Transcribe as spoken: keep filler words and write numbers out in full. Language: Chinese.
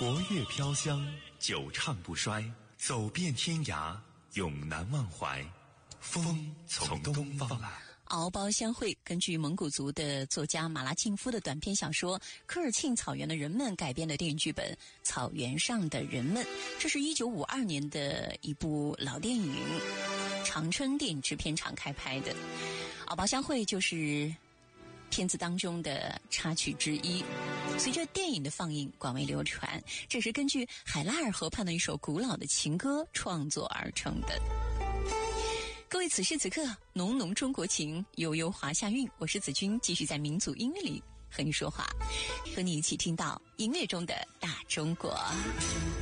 国乐飘香，久唱不衰，走遍天涯，永难忘怀。风从东方来。 敖包相会根据蒙古族的作家马拉敬夫的短篇小说《科尔沁草原的人们》改编的电影剧本《草原上的人们》，这是一九五二年的一部老电影，长春电影制片厂开拍的。敖包相会就是片子当中的插曲之一，随着电影的放映广为流传，这是根据海拉尔河畔的一首古老的情歌创作而成的。各位，此时此刻，浓浓中国情，悠悠华夏韵，我是子君，继续在民族音乐里和你说话，和你一起听到音乐中的大中国。